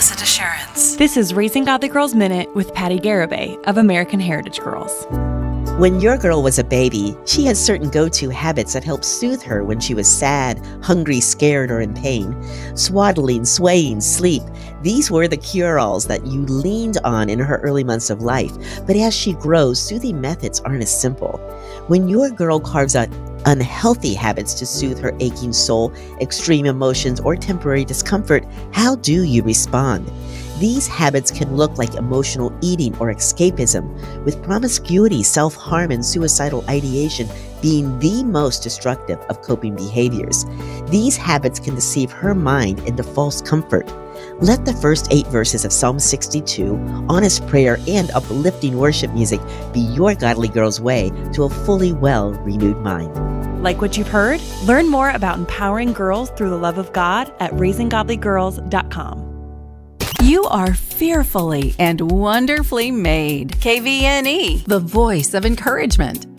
blessed assurance. This is Raising Godly Girls Minute with Patty Garibay of American Heritage Girls. When your girl was a baby, she had certain go-to habits that helped soothe her when she was sad, hungry, scared, or in pain. Swaddling, swaying, sleep. These were the cure-alls that you leaned on in her early months of life. But as she grows, soothing methods aren't as simple. When your girl carves out unhealthy habits to soothe her aching soul, extreme emotions, or temporary discomfort, how do you respond? These habits can look like emotional eating or escapism, with promiscuity, self-harm, and suicidal ideation being the most destructive of coping behaviors. These habits can deceive her mind into false comfort. Let the first 8 verses of Psalm 62, honest prayer, and uplifting worship music be your godly girl's way to a fully well renewed mind. Like what you've heard? Learn more about empowering girls through the love of God at raisinggodlygirls.com. You are fearfully and wonderfully made. KVNE, the voice of encouragement.